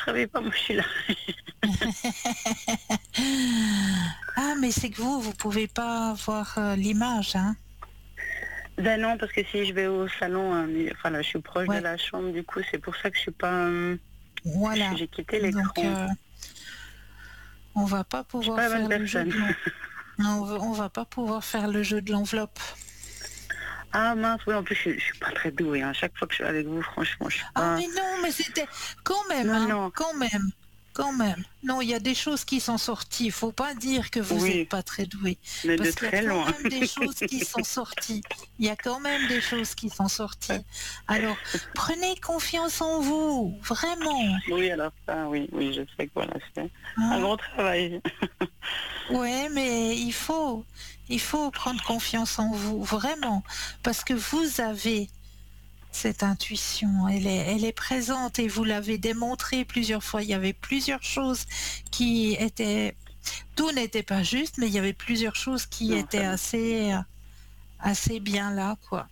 travaillez pas, moi je suis là. Ah, mais c'est que vous pouvez pas voir l'image, hein. Ben non, parce que si je vais au salon, enfin là, je suis proche de Ouais, la chambre, du coup, c'est pour ça que je suis pas. voilà. J'ai quitté Donc, l'écran. on va pas Je suis pouvoir pas la bonne faire le jeu personne. de l'enveloppe. On va pas pouvoir faire le jeu de l'enveloppe. Ah mince, oui, en plus, je suis pas très douée, hein. Chaque fois que je suis avec vous, franchement, je suis Ah, pas. mais non, mais c'était quand même, Non, hein, non, quand même, quand même. Non, il y a des choses qui sont sorties. Il faut pas dire que vous n'êtes oui, pas très doué, mais de parce qu'il y a très quand loin. même des choses qui sont sorties. Il y a quand même des choses qui sont sorties. Alors, prenez confiance en vous, vraiment. Oui, alors ça, oui, oui, je sais que voilà, c'est un Hein. gros travail. Ouais, mais il faut prendre confiance en vous, vraiment, parce que vous avez cette intuition, elle est présente et vous l'avez démontré plusieurs fois. Il y avait plusieurs choses qui étaient, tout n'était pas juste, mais il y avait plusieurs choses qui Non, étaient ça va. assez bien là, quoi.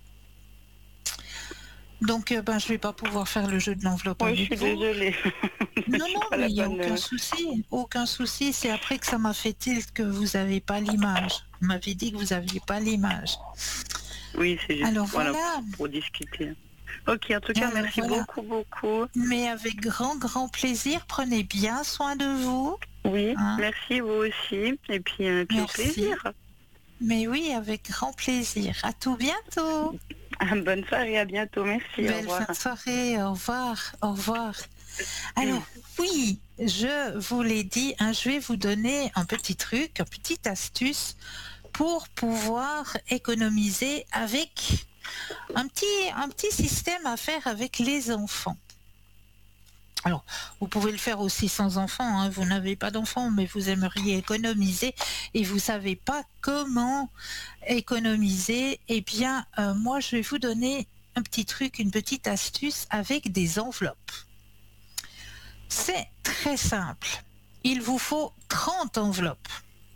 Donc, ben, je vais pas pouvoir faire le jeu de l'enveloppe Oui, je avec suis vous. désolée. Je Non, suis non, pas mais la il y a bonne. aucun souci, aucun souci. C'est après que ça m'a fait tilt que vous avez pas l'image. Vous m'avez dit que vous aviez pas l'image. Oui, c'est juste, Alors voilà, voilà, pour discuter. Ok, en tout cas, alors merci voilà. beaucoup, beaucoup. Mais avec grand, grand plaisir, prenez bien soin de vous. Oui, Hein. merci vous aussi. Et puis au Merci. plaisir. Mais oui, avec grand plaisir. À tout bientôt. Bonne soirée, à bientôt. Merci, au Belle revoir. fin de soirée. Au revoir. Au revoir. Alors, oui, je vous l'ai dit, hein, je vais vous donner un petit truc, une petite astuce pour pouvoir économiser avec un petit système à faire avec les enfants. Alors, vous pouvez le faire aussi sans enfants, hein. Vous n'avez pas d'enfants, mais vous aimeriez économiser et vous savez pas comment économiser. Eh bien, moi, je vais vous donner un petit truc, une petite astuce avec des enveloppes. C'est très simple. Il vous faut 30 enveloppes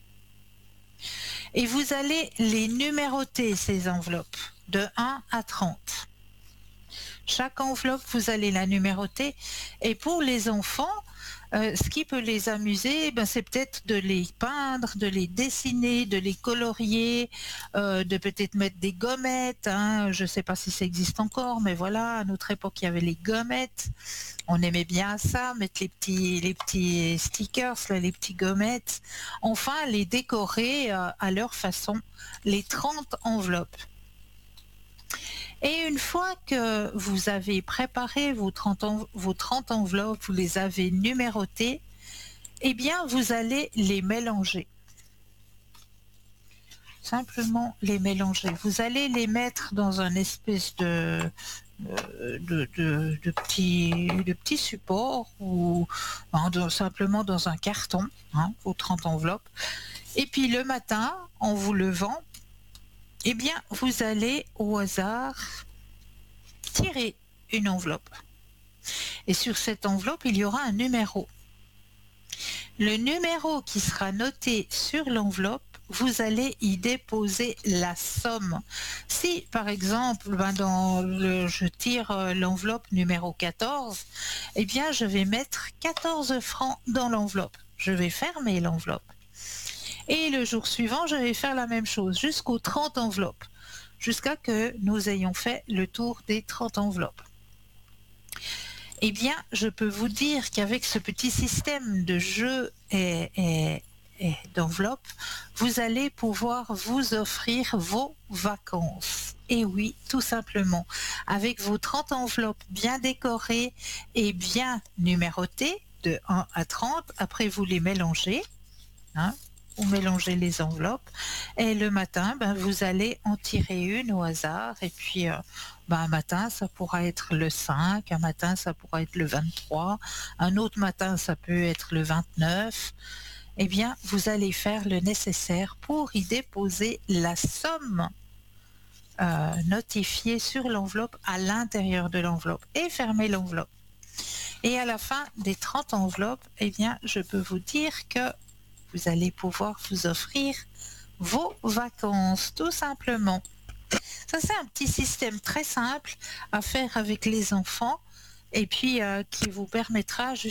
et vous allez les numéroter, ces enveloppes, de 1 à 30. Chaque enveloppe, vous allez la numéroter. Et pour les enfants, ce qui peut les amuser, ben, c'est peut-être de les peindre, de les dessiner, de les colorier, de peut-être mettre des gommettes. Hein. Je ne sais pas si ça existe encore, mais voilà, à notre époque, il y avait les gommettes. On aimait bien ça, mettre les petits stickers, là, les petits gommettes. Enfin, les décorer à leur façon, les 30 enveloppes. Et une fois que vous avez préparé vos 30 enveloppes, vous les avez numérotées, eh bien, vous allez les mélanger. Simplement les mélanger. Vous allez les mettre dans un espèce de petit support ou simplement dans un carton, hein, vos 30 enveloppes. Et puis le matin, en vous levant, eh bien, vous allez au hasard tirer une enveloppe. Et sur cette enveloppe, il y aura un numéro. Le numéro qui sera noté sur l'enveloppe, vous allez y déposer la somme. Si, par exemple, je tire l'enveloppe numéro 14, eh bien, je vais mettre 14 francs dans l'enveloppe. Je vais fermer l'enveloppe. Et le jour suivant, je vais faire la même chose jusqu'aux 30 enveloppes, jusqu'à que nous ayons fait le tour des 30 enveloppes. Eh bien, je peux vous dire qu'avec ce petit système de jeu et d'enveloppe, vous allez pouvoir vous offrir vos vacances. Et oui, tout simplement. Avec vos 30 enveloppes bien décorées et bien numérotées, de 1 à 30, après vous les mélangez, hein, vous mélangez les enveloppes et le matin, ben, vous allez en tirer une au hasard et puis ben, un matin, ça pourra être le 5, un matin, ça pourra être le 23, un autre matin, ça peut être le 29. Eh bien, vous allez faire le nécessaire pour y déposer la somme notifiée sur l'enveloppe à l'intérieur de l'enveloppe et fermer l'enveloppe. Et à la fin des 30 enveloppes, eh bien, je peux vous dire que vous allez pouvoir vous offrir vos vacances, tout simplement. Ça, c'est un petit système très simple à faire avec les enfants et puis qui vous permettra